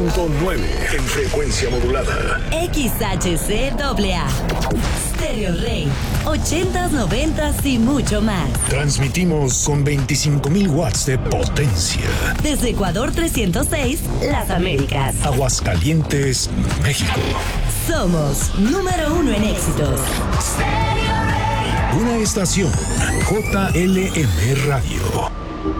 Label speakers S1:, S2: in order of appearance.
S1: 92.9 en frecuencia modulada.
S2: XHCAA. Stereo Rey. 80s, 90s y mucho más.
S1: Transmitimos con 25,000 watts de potencia.
S2: Desde Ecuador 306, Las Américas.
S1: Aguascalientes, México.
S2: Somos número 1 en éxitos.
S1: Una estación JLM Radio.